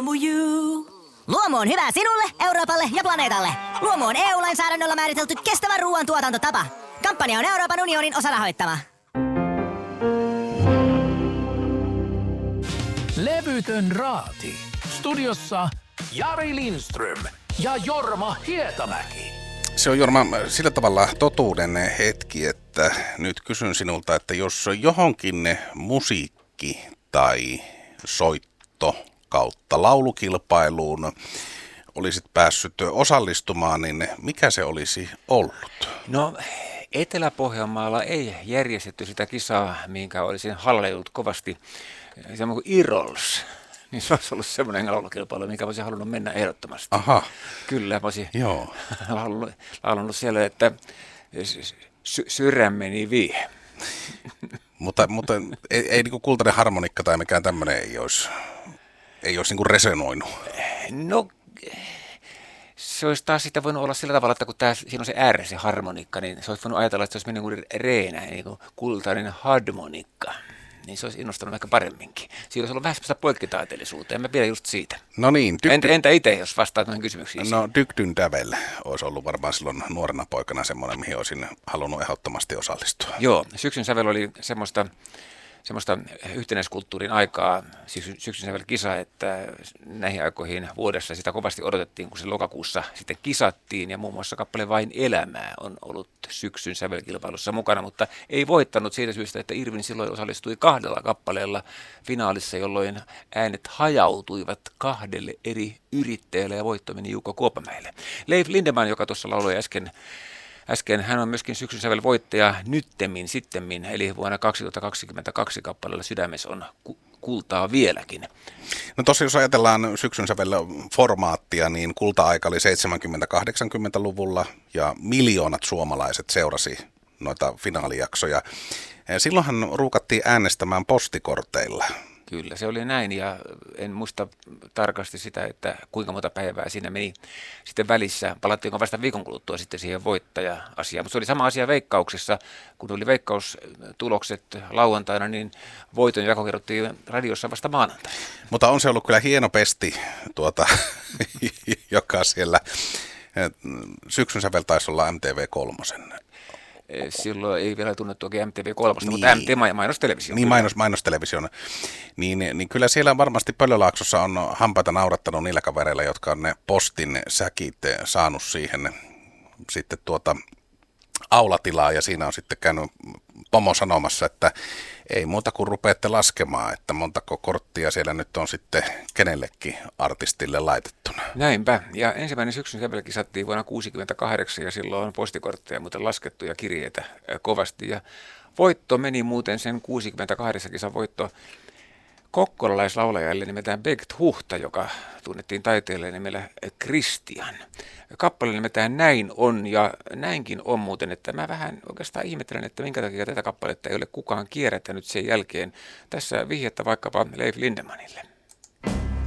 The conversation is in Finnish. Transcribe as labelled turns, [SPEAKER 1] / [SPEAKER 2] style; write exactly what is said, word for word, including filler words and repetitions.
[SPEAKER 1] Luomuju. Luomu on hyvä sinulle, Euroopalle ja planeetalle. Luomu on E U-lainsäädännöllä määritelty kestävän ruoan tuotantotapa. Kampanja on Euroopan unionin osarahoittama.
[SPEAKER 2] Levytön raati. Studiossa Jari Lindström ja Jorma Hietamäki.
[SPEAKER 3] Se on, Jorma, sillä tavalla totuuden hetki, että nyt kysyn sinulta, että jos johonkin musiikki tai soitto kautta laulukilpailuun olisit päässyt osallistumaan, niin mikä se olisi ollut?
[SPEAKER 4] No, Etelä-Pohjanmaalla ei järjestetty sitä kisaa, minkä olisin hallellut kovasti. Semmoinen kuin Irols. Niin se olisi ollut semmoinen laulukilpailu, minkä olisin halunnut mennä ehdottomasti.
[SPEAKER 3] Aha.
[SPEAKER 4] Kyllä, mä olisin
[SPEAKER 3] Joo.
[SPEAKER 4] laulannut siellä, että sy- sydämeni vie.
[SPEAKER 3] mutta mutta ei, ei niin kuin kultainen harmonikka tai mikään tämmöinen ei olisi, ei olisi niin kuin resonoinut.
[SPEAKER 4] No, se olisi taas sitä voinut olla sillä tavalla, että kun tää, siinä on se R, se harmonikka, niin se olisi voinut ajatella, että se olisi mennyt niin kuin reenä, niin kuin kultainen harmonikka. Niin se olisi innostanut ehkä paremminkin. Siinä olisi ollut vähän sellaista poikkitaiteellisuutta, ja mä pidän just siitä.
[SPEAKER 3] No niin. Dyk-
[SPEAKER 4] entä, entä itse, jos vastaat noihin kysymyksiin?
[SPEAKER 3] No Dykdyn Davel olisi ollut varmaan silloin nuorena poikana semmoinen, mihin olisin halunnut ehdottomasti osallistua.
[SPEAKER 4] Joo, syksyn sävel oli semmoista, semmoista yhtenäiskulttuurin aikaa, siis syksyn sävel kisa, että näihin aikoihin vuodessa sitä kovasti odotettiin, kun se lokakuussa sitten kisattiin, ja muun muassa kappale Vain elämää on ollut syksyn sävelkilpailussa mukana, mutta ei voittanut siitä syystä, että Irvin silloin osallistui kahdella kappaleella finaalissa, jolloin äänet hajautuivat kahdelle eri yrittäjälle ja voitto meni Juukko Kuopamäelle. Leif Lindeman, joka tuossa lauloi äsken, Äsken hän on myöskin syksyn sävel voittaja nyttemmin, sittemmin, eli vuonna kaksituhattakaksikymmentäkaksi kappaleella Sydämessä on ku- kultaa vieläkin.
[SPEAKER 3] No tosiaan, jos ajatellaan syksyn sävel formaattia, niin kulta-aika oli seitsemänkymmentä-kahdeksankymmentäluvulla ja miljoonat suomalaiset seurasi noita finaalijaksoja. Silloinhan ruukattiin äänestämään postikorteilla.
[SPEAKER 4] Kyllä, se oli näin, ja en muista tarkasti sitä, että kuinka monta päivää siinä meni sitten välissä. Palattiinko vasta viikon kuluttua sitten siihen voittaja-asiaan. Mutta se oli sama asia Veikkauksessa, kun tuli veikkaustulokset lauantaina, niin voiton jako kerrottiin radiossa vasta maanantaina.
[SPEAKER 3] Mutta on se ollut kyllä hieno pesti, tuota, joka siellä syksyn sävel taisi olla M T V kolme.
[SPEAKER 4] Silloin ei vielä tunnettu oikein M T V kolme, niin, mutta M T V mainostelevisio.
[SPEAKER 3] Niin, mainos, mainostelevisio. Niin, niin kyllä siellä varmasti Pöllölaaksossa on hampaita naurattanut niillä kavereilla, jotka on ne postin säkit saanut siihen sitten tuota aulatilaa, ja siinä on sitten käynyt pomo sanomassa, että ei muuta kuin rupeatte laskemaan, että montako korttia siellä nyt on sitten kenellekin artistille laitettuna.
[SPEAKER 4] Näinpä. Ja ensimmäinen syksyn sävel kisattiin vuonna tuhatyhdeksänsataakuusikymmentäkahdeksan, ja silloin on postikortteja muuten laskettu ja kirjeitä kovasti. Ja voitto meni muuten sen kuusikymmentäkahdeksan kisan voitto kokkolalaislaulajalle nimeltään Bengt Huhta, joka tunnettiin taiteilijalle nimellä Christian. Kappale nimeltään Näin on, ja näinkin on muuten, että mä vähän oikeastaan ihmettelen, että minkä takia tätä kappaletta ei ole kukaan kierrättänyt sen jälkeen. Tässä vihjettä vaikkapa Leif Lindemanille.